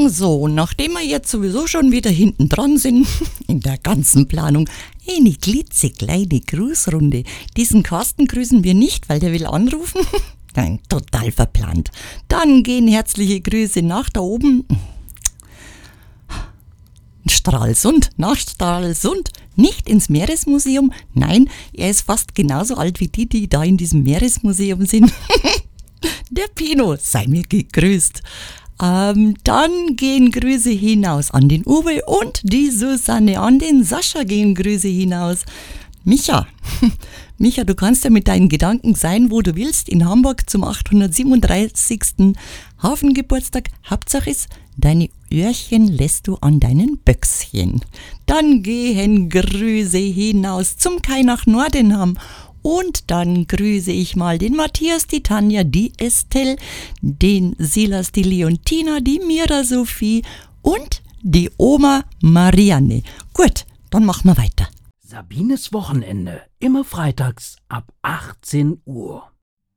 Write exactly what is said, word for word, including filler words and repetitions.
So, und nachdem wir jetzt sowieso schon wieder hinten dran sind, in der ganzen Planung, eine klitzekleine Grußrunde. Diesen Carsten grüßen wir nicht, weil der will anrufen. Nein, total verplant. Dann gehen herzliche Grüße nach da oben. Stralsund, nach Stralsund, nicht ins Meeresmuseum. Nein, er ist fast genauso alt wie die, die da in diesem Meeresmuseum sind. Der Pino, sei mir gegrüßt. Ähm, dann gehen Grüße hinaus an den Uwe und die Susanne, an den Sascha gehen Grüße hinaus. Micha, Micha, du kannst ja mit deinen Gedanken sein, wo du willst, in Hamburg zum achthundertsiebenunddreißigsten Hafengeburtstag. Hauptsache ist, deine Öhrchen lässt du an deinen Böckschen. Dann gehen Grüße hinaus zum Kai nach Nordenham. Und dann grüße ich mal den Matthias, die Tanja, die Estelle, den Silas, die Leontina, die Mira Sophie und die Oma Marianne. Gut, dann machen wir weiter. Sabines Wochenende, immer freitags ab achtzehn Uhr.